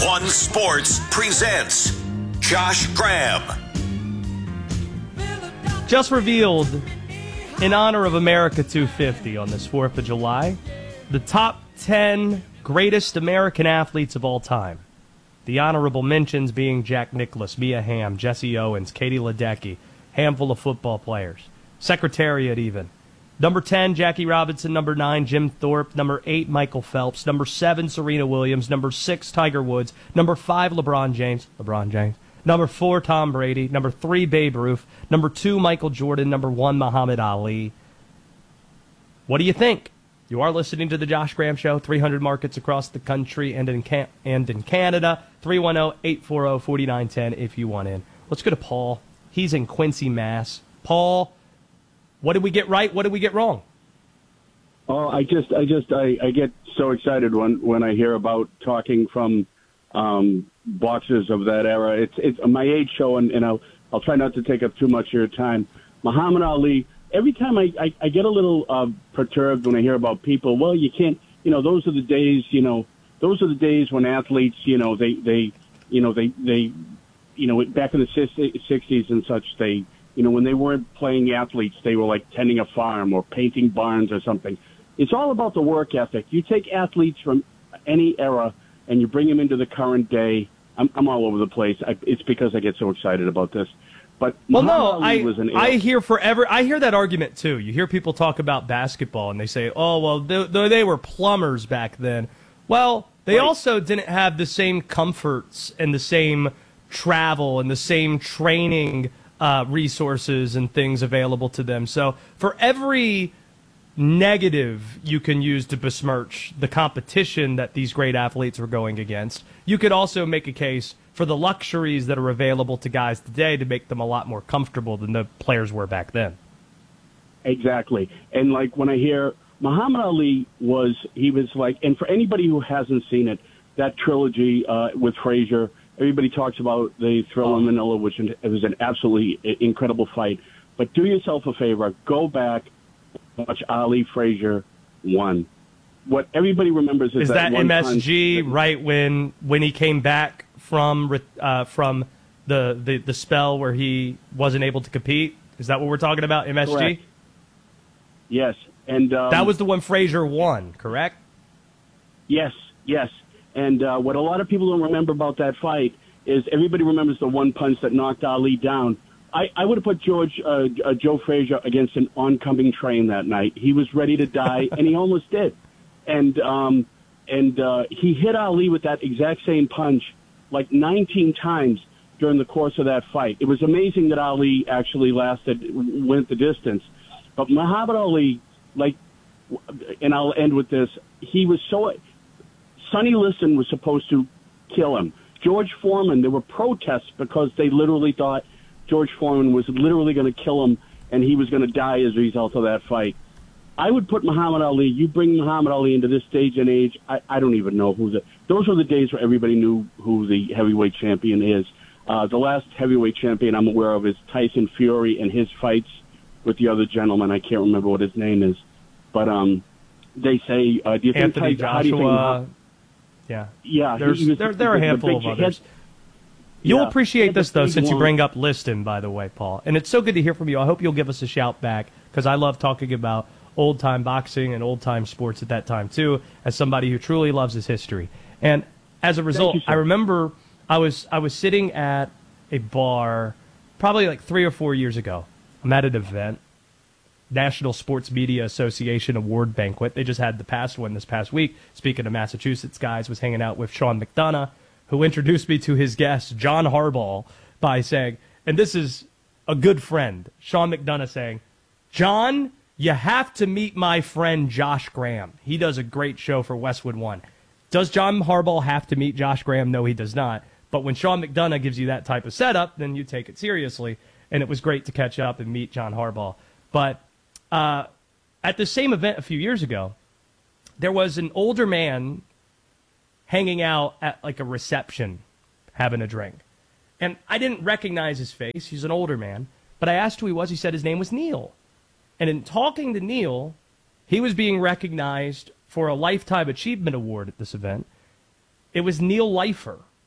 One Sports presents Josh Graham. Just revealed, in honor of America 250 on this 4th of July, the top 10 greatest American athletes of all time. The honorable mentions being Jack Nicklaus, Mia Hamm, Jesse Owens, Katie Ledecky, handful of football players. Secretariat even. Number 10, Jackie Robinson. Number 9, Jim Thorpe. Number 8, Michael Phelps. Number 7, Serena Williams. Number 6, Tiger Woods. Number 5, LeBron James. Number 4, Tom Brady. Number 3, Babe Ruth. Number 2, Michael Jordan. Number 1, Muhammad Ali. What do you think? You are listening to the Josh Graham Show, 300 markets across the country and in Canada. 310-840-4910 if you want in. Let's go to Paul. He's in Quincy, Mass. Paul, what did we get right? What did we get wrong? Oh, I get so excited when I hear about talking from boxers of that era. It's my age show, and I'll try not to take up too much of your time. Muhammad Ali. Every time I get a little perturbed when I hear about people. Well, you can't. Those are the days. Those are the days when athletes. They back in the 60s and such. They. When they weren't playing athletes, they were like tending a farm or painting barns or something. It's all about the work ethic. You take athletes from any era and you bring them into the current day. I'm all over the place. It's because I get so excited about this. But I hear that argument too. You hear people talk about basketball and they say, "Oh, well, they were plumbers back then." Well, they also didn't have the same comforts and the same travel and the same training resources and things available to them. So for every negative you can use to besmirch the competition that these great athletes were going against, you could also make a case for the luxuries that are available to guys today to make them a lot more comfortable than the players were back then. Exactly. And like when I hear Muhammad Ali he was like, and for anybody who hasn't seen it, that trilogy with Frazier, everybody talks about the Thriller in Manila, which it was an absolutely incredible fight. But do yourself a favor, go back, watch Ali Frazier 1. What everybody remembers is that MSG right when he came back from the spell where he wasn't able to compete. Is that what we're talking about? MSG. Correct. Yes, and that was the one Frazier won. Correct. Yes. And what a lot of people don't remember about that fight is everybody remembers the one punch that knocked Ali down. I would have put Joe Frazier against an oncoming train that night. He was ready to die, and he almost did. And he hit Ali with that exact same punch like 19 times during the course of that fight. It was amazing that Ali actually went the distance. But Muhammad Ali, and I'll end with this, he was so... Sonny Liston was supposed to kill him. George Foreman, there were protests because they literally thought George Foreman was literally going to kill him and he was going to die as a result of that fight. I would put Muhammad Ali, you bring Muhammad Ali into this stage and age, I don't even know those were the days where everybody knew who the heavyweight champion is. The last heavyweight champion I'm aware of is Tyson Fury and his fights with the other gentleman. I can't remember what his name is. But they say, do you think Anthony Joshua... Yeah. There are a handful of others. You'll appreciate this, though, since you bring up Liston, by the way, Paul. And it's so good to hear from you. I hope you'll give us a shout back, because I love talking about old-time boxing and old-time sports at that time, too, as somebody who truly loves his history. And as a result, I remember I was sitting at a bar probably like 3 or 4 years ago. I'm at an event, National Sports Media Association Award Banquet. They just had the past one this past week. Speaking of Massachusetts guys, was hanging out with Sean McDonough, who introduced me to his guest, John Harbaugh, by saying, and this is a good friend, Sean McDonough saying, "John, you have to meet my friend Josh Graham. He does a great show for Westwood One." Does John Harbaugh have to meet Josh Graham? No, he does not. But when Sean McDonough gives you that type of setup, then you take it seriously. And it was great to catch up and meet John Harbaugh. But at the same event a few years ago, there was an older man hanging out at like a reception, having a drink. And I didn't recognize his face. He's an older man. But I asked who he was. He said his name was Neil. And in talking to Neil, he was being recognized for a Lifetime Achievement Award at this event. It was Neil Leifer.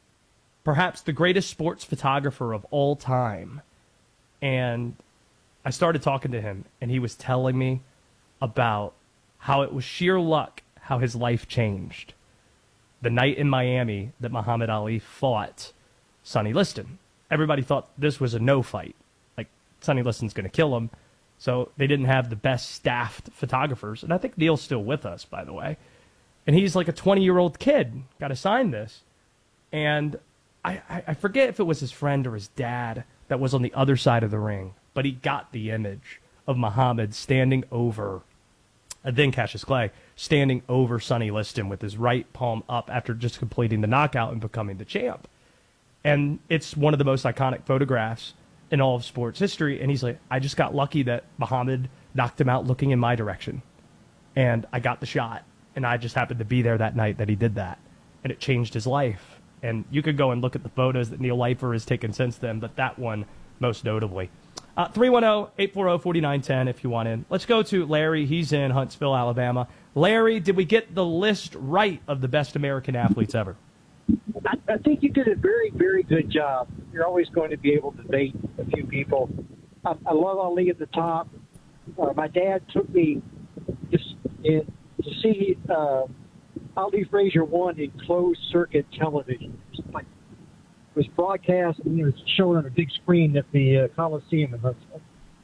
perhaps the greatest sports photographer of all time. And I started talking to him, and he was telling me about how it was sheer luck how his life changed the night in Miami that Muhammad Ali fought Sonny Liston. Everybody thought this was a no fight. Like, Sonny Liston's going to kill him. So they didn't have the best staffed photographers. And I think Neil's still with us, by the way. And he's like a 20-year-old kid, got assigned this. And I forget if it was his friend or his dad that was on the other side of the ring, but he got the image of Muhammad standing over, then Cassius Clay, standing over Sonny Liston with his right palm up after just completing the knockout and becoming the champ. And it's one of the most iconic photographs in all of sports history. And he's like, I just got lucky that Muhammad knocked him out looking in my direction. And I got the shot. And I just happened to be there that night that he did that. And it changed his life. And you could go and look at the photos that Neil Leifer has taken since then, but that one most notably. 310-840-4910 if you want in. Let's go to Larry. He's in Huntsville, Alabama. Larry, did we get the list right of the best American athletes ever? I think you did a very, very good job. You're always going to be able to debate a few people. I love Ali at the top. My dad took me to see Ali Frazier won in closed circuit television. It was broadcast and it was shown on a big screen at the Coliseum in Huntsville.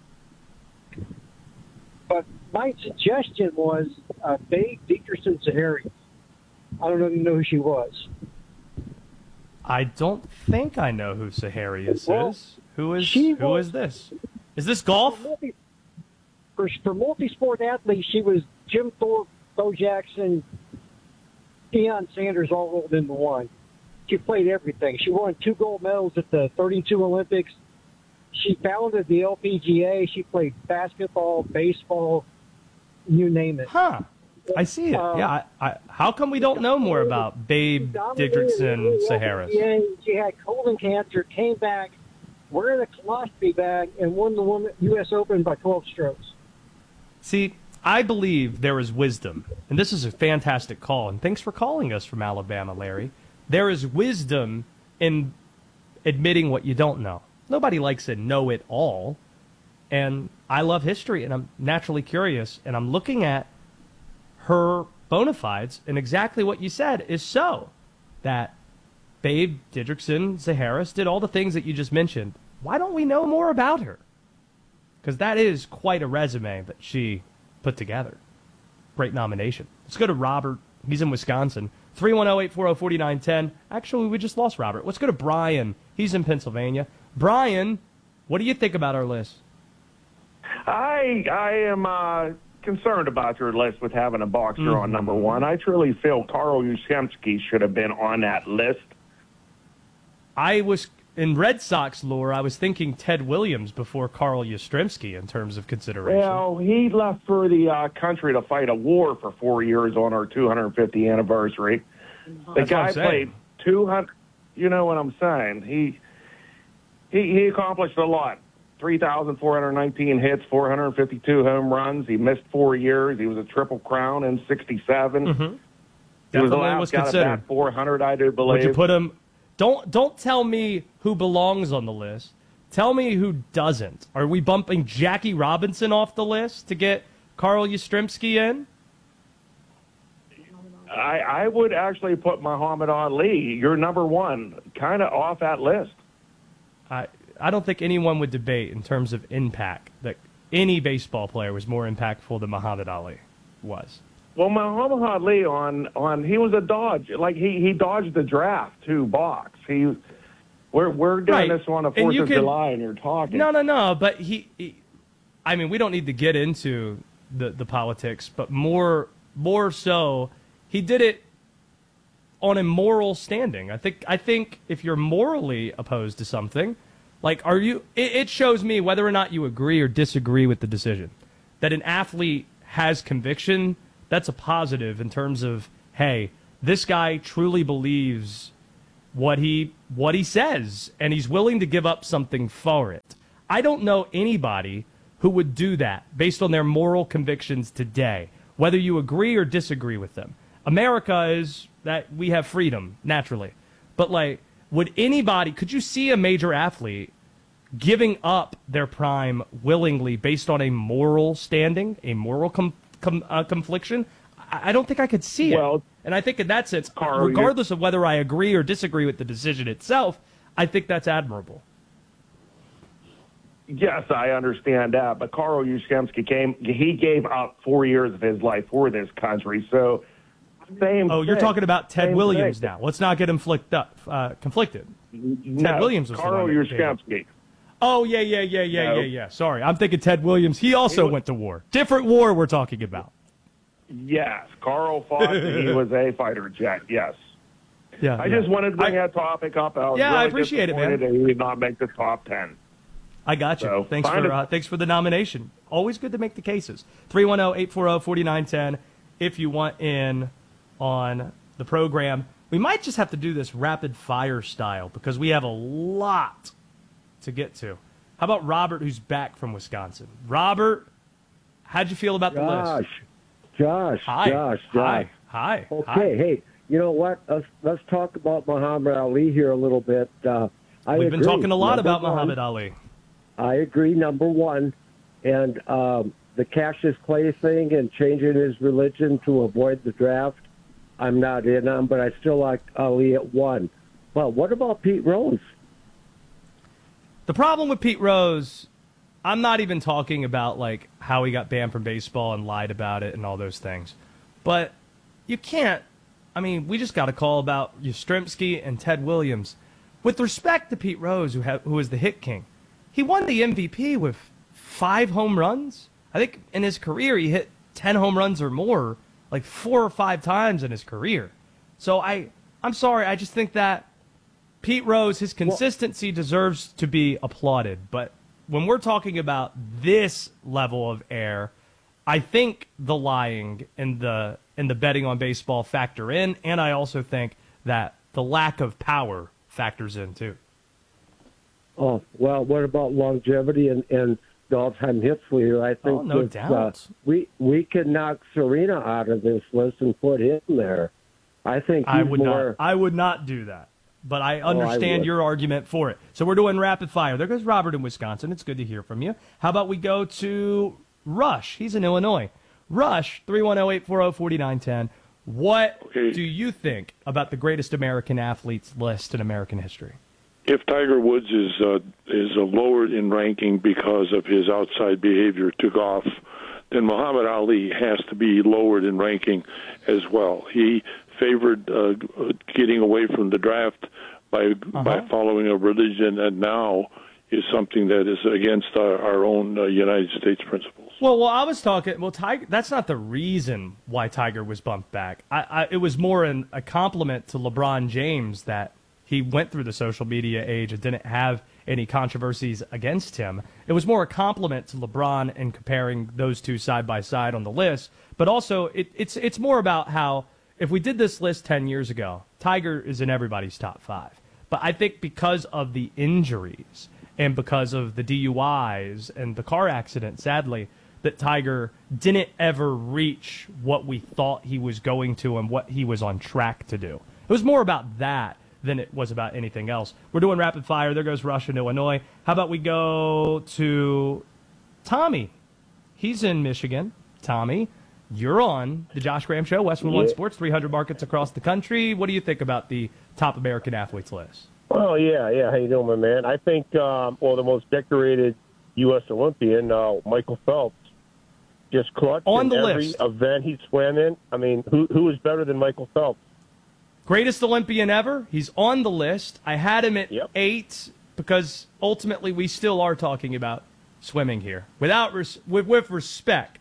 But my suggestion was Babe Dickerson Zaharias. I don't know if you know who she was. I don't think I know who Zaharias is. Who is this? Is this golf? For multi-sport athletes, she was Jim Thorpe, Bo Jackson, Deion Sanders all rolled into one. She played everything. She won 2 gold medals at the 32 Olympics. She founded the LPGA. She played basketball, baseball, you name it. Huh. I see it. Yeah. How come we don't know more about Babe Dickerson Zaharias? She had colon cancer, came back, wearing a colostomy bag, and won the U.S. Open by 12 strokes. See, I believe there is wisdom, and this is a fantastic call, and thanks for calling us from Alabama, Larry. There is wisdom in admitting what you don't know. Nobody likes to know it all, and I love history, and I'm naturally curious, and I'm looking at her bona fides, and exactly what you said is so, that Babe Dickerson Zaharias did all the things that you just mentioned. Why don't we know more about her? Because that is quite a resume that she put together. Great nomination. Let's go to Robert. He's in Wisconsin. 310-840-4910. Actually, we just lost Robert. Let's go to Brian. He's in Pennsylvania. Brian, what do you think about our list? I am concerned about your list with having a boxer on number one. I truly feel Carl Yastrzemski should have been on that list. I was, in Red Sox lore, I was thinking Ted Williams before Carl Yastrzemski in terms of consideration. Well, he left for the country to fight a war for 4 years on our 250th anniversary. The guy played 200. You know what I'm saying? He accomplished a lot. 3,419 hits, 452 home runs. He missed 4 years. He was a Triple Crown in '67. Mm-hmm. He was the last guy to bat 400, I do believe. Would you put him? Don't tell me who belongs on the list. Tell me who doesn't. Are we bumping Jackie Robinson off the list to get Carl Yastrzemski in? I would actually put Muhammad Ali, your number one, kind of off that list. I don't think anyone would debate in terms of impact that any baseball player was more impactful than Muhammad Ali was. Well, Muhammad Ali he was a dodge. Like he dodged the draft to box. We're doing this on the 4th of July, and you're talking. No. But I mean, we don't need to get into the politics, but more so, he did it on a moral standing. I think if you're morally opposed to something, like, it shows me whether or not you agree or disagree with the decision. That an athlete has conviction, that's a positive in terms of, hey, this guy truly believes what he says, and he's willing to give up something for it. I don't know anybody who would do that based on their moral convictions today, whether you agree or disagree with them. America is that we have freedom, naturally. But, like, could you see a major athlete giving up their prime willingly based on a moral standing, a moral confliction? I don't think I could see it. And I think in that sense, regardless of whether I agree or disagree with the decision itself, I think that's admirable. Yes, I understand that. But Carl Yastrzemski he gave up 4 years of his life for this country. So, you're talking about Ted Williams now. Let's not get him conflicted. Ted Williams was Carl Yastrzemski. Oh, yeah. Sorry, I'm thinking Ted Williams. He also went to war. Different war we're talking about. Yes, Carl fought. He was a fighter jet, yes. Yeah, I just wanted to bring that topic up. I appreciate it, man. He did not make the top 10. I got you. So, thanks for the nomination. Always good to make the cases. 310-840-4910 if you want in on the program. We might just have to do this rapid fire style because we have a lot to get to. How about Robert, who's back from Wisconsin? Robert, how'd you feel about the list? Josh. Hi. Okay, hey, you know what? Let's talk about Muhammad Ali here a little bit. We've been talking a lot about Muhammad Ali. I agree, number one. And the Cassius Clay thing and changing his religion to avoid the draft, I'm not in on, but I still like Ali at 1. But what about Pete Rose? The problem with Pete Rose, I'm not even talking about like how he got banned from baseball and lied about it and all those things. But you can't, we just got a call about Yastrzemski and Ted Williams. With respect to Pete Rose, who is the hit king, he won the MVP with 5 home runs. I think in his career he hit 10 home runs or more, like 4 or 5 times in his career. So I'm sorry, I just think that Pete Rose, his consistency deserves to be applauded. But when we're talking about this level of air, I think the lying and the betting on baseball factor in, and I also think that the lack of power factors in too. Oh, well, what about longevity and the all-time hits leader? I think no doubt. We can knock Serena out of this list and put him there. I think I would not do that. But I understand your argument for it. So we're doing rapid fire. There goes Robert in Wisconsin. It's good to hear from you. How about we go to Rush? He's in Illinois. Rush, 310-840-4910. What do you think about the greatest American athletes list in American history? If Tiger Woods is lowered in ranking because of his outside behavior to golf, then Muhammad Ali has to be lowered in ranking as well. He favored getting away from the draft by following a religion, and now is something that is against our own United States principles. Well, I was talking. Well, Tiger. That's not the reason why Tiger was bumped back. It was more a compliment to LeBron James that he went through the social media age and didn't have any controversies against him. It was more a compliment to LeBron and comparing those two side by side on the list. But also, it's more about how if we did this list 10 years ago, Tiger is in everybody's top 5. But I think because of the injuries and because of the DUIs and the car accident, sadly, that Tiger didn't ever reach what we thought he was going to and what he was on track to do. It was more about that than it was about anything else. We're doing rapid fire. There goes Rush in Illinois. How about we go to Tommy? He's in Michigan. Tommy, you're on the Josh Graham Show, West One Sports, 300 markets across the country. What do you think about the top American athletes list? Oh, yeah. How you doing, my man? I think, the most decorated U.S. Olympian, Michael Phelps, just clutched on the every list. Event he swam in. Who is better than Michael Phelps? Greatest Olympian ever. He's on the list. I had him at 8 because ultimately we still are talking about swimming here. With respect.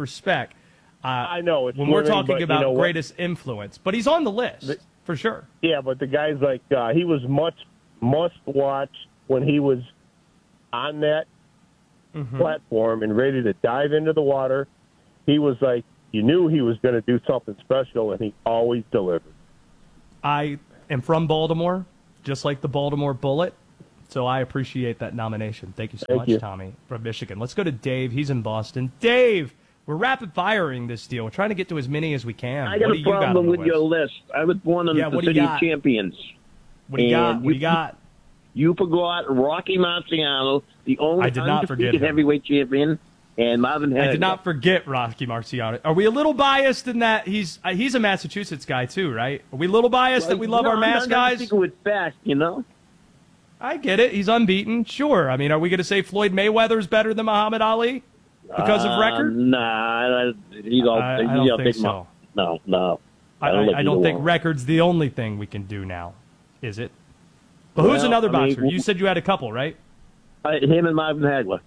I know it's when we're talking about greatest influence, but he's on the list for sure. Yeah, but the guy's like he was must watch when he was on that platform and ready to dive into the water. He was like, you knew he was going to do something special, and he always delivered. I am from Baltimore, just like the Baltimore Bullet, so I appreciate that nomination. Thank you so much, Tommy, from Michigan. Let's go to Dave. He's in Boston. Dave, we're rapid-firing this deal. We're trying to get to as many as we can. I got a problem with your list. I was born on the City of Champions. What do you got? What do you got? You forgot Rocky Marciano, the only undefeated heavyweight champion, and Marvin Hagler. I did not forget Rocky Marciano. Are we a little biased in that he's a Massachusetts guy too, right? Are we a little biased that we love our Mass guys? I'm with fast, you know. I get it. He's unbeaten. Sure. I mean, are we going to say Floyd Mayweather's better than Muhammad Ali because of record? Nah, I don't think so. No. I don't think record's the only thing we can do now, is it? But who's another boxer? You said you had a couple, right? Him and Marvin Hagler.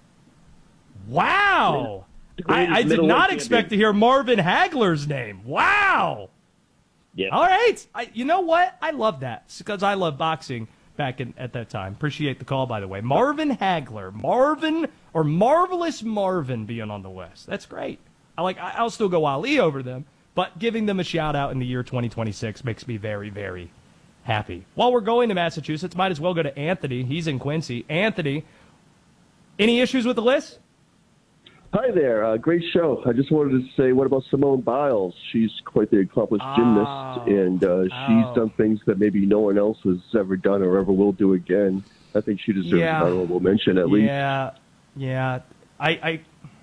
Wow. I did not expect to hear Marvin Hagler's name. Wow. Yeah. All right. You know what? I love that because I love boxing back at that time. Appreciate the call, by the way. Marvin Hagler. Marvelous Marvin being on the list. That's great. I'll still go Ali over them, but giving them a shout-out in the year 2026 makes me very, very happy. While we're going to Massachusetts, might as well go to Anthony. He's in Quincy. Anthony, any issues with the list? Hi there. Great show. I just wanted to say, what about Simone Biles? She's quite the accomplished gymnast, and she's done things that maybe no one else has ever done or ever will do again. I think she deserves an honorable mention at least. Yeah. I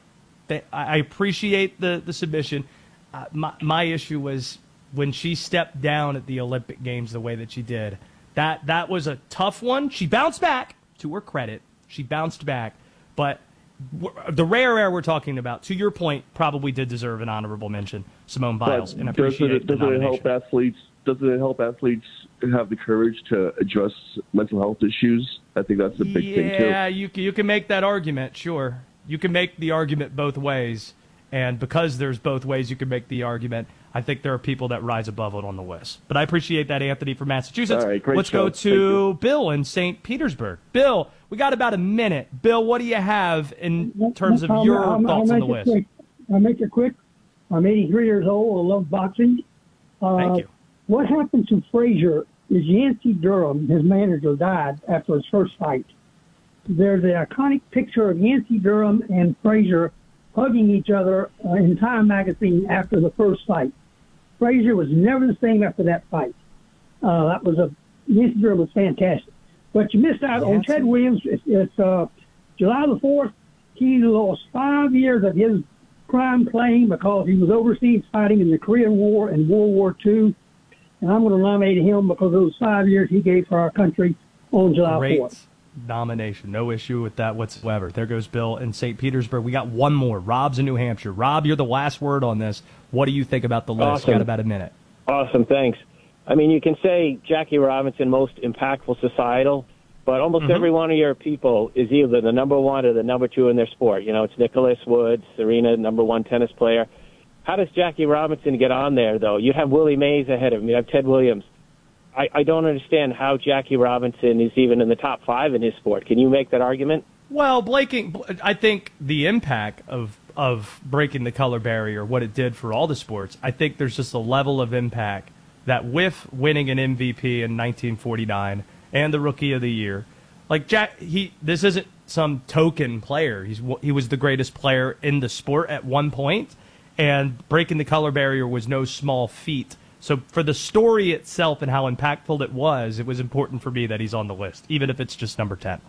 appreciate the submission. My issue was when she stepped down at the Olympic Games the way that she did. That was a tough one. She bounced back, to her credit. She bounced back. But the rare air we're talking about, to your point, probably did deserve an honorable mention, Simone Biles. And I appreciate the nomination. Doesn't it help athletes have the courage to address mental health issues? I think that's a big thing, too. Yeah, you can make that argument, sure. You can make the argument both ways. And because there's both ways you can make the argument, I think there are people that rise above it on the list. But I appreciate that, Anthony, from Massachusetts. All right, great Let's show. go to Bill in St. Petersburg. Bill, we got about a minute. Bill, what do you have in terms of your thoughts on the list? I'll make it quick. I'm 83 years old. I love boxing. Thank you. What happened to Frazier is Yancey Durham, his manager, died after his first fight. There's an iconic picture of Yancey Durham and Frazier hugging each other in Time magazine after the first fight. Frazier was never the same after that fight. Yancey Durham was fantastic. But you missed out on Ted Williams. It's July the 4th. He lost 5 years of his crime claim because he was overseas fighting in the Korean War and World War II. And I'm going to nominate him because of those 5 years he gave for our country on July 4th. Nomination. No issue with that whatsoever. There goes Bill in St. Petersburg. We got one more. Rob's in New Hampshire. Rob, you're the last word on this. What do you think about the list? Awesome. Got about a minute. Awesome. Thanks. I mean, you can say Jackie Robinson, most impactful societal, but almost every one of your people is either the number one or the number two in their sport. You know, it's Nicholas Woods, Serena, number one tennis player. How does Jackie Robinson get on there, though? You have Willie Mays ahead of him. You have Ted Williams. I don't understand how Jackie Robinson is even in the top five in his sport. Can you make that argument? Well, I think the impact of breaking the color barrier, what it did for all the sports, I think there's just a level of impact that with winning an MVP in 1949 and the Rookie of the Year, like this isn't some token player. He was the greatest player in the sport at one point, and breaking the color barrier was no small feat. So for the story itself and how impactful it was important for me that he's on the list, even if it's just number 10.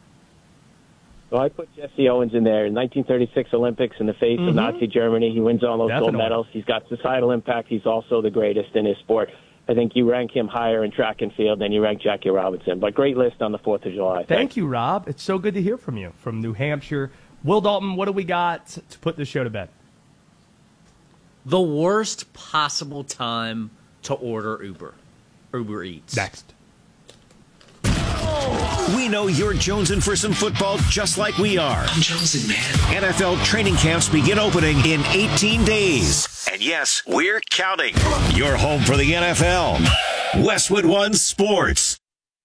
Well, I put Jesse Owens in there in 1936 Olympics in the face of Nazi Germany. He wins all those gold medals. He's got societal impact. He's also the greatest in his sport. I think you rank him higher in track and field than you rank Jackie Robinson. But great list on the 4th of July. Thank you, Rob. It's so good to hear from you from New Hampshire. Will Dalton, what do we got to put this show to bed? The worst possible time to order Uber Eats. Next. We know you're jonesing for some football just like we are. I'm jonesing, man. NFL training camps begin opening in 18 days. And yes, we're counting. You're home for the NFL. Westwood One Sports.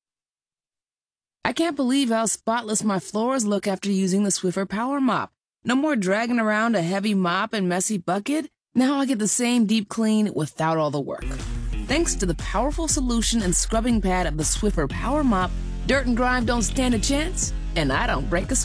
I can't believe how spotless my floors look after using the Swiffer Power Mop. No more dragging around a heavy mop and messy bucket. Now I get the same deep clean without all the work. Thanks to the powerful solution and scrubbing pad of the Swiffer Power Mop, dirt and grime don't stand a chance, and I don't break a sweat.